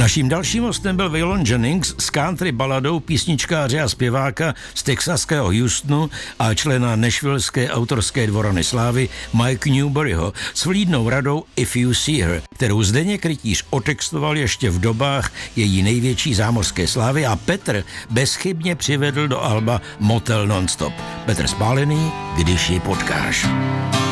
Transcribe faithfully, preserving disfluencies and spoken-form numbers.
Naším dalším hostem byl Waylon Jennings s country baladou písničkáře a zpěváka z texaského Houstonu a člena nashvilleské autorské dvorany slávy Mike Newburyho s vlídnou radou If You See Her, kterou Zdeněk Rytíř otextoval ještě v dobách její největší zámořské slávy a Petr bezchybně přivedl do alba Motel Nonstop. Petr Spálený, Když ji potkáš.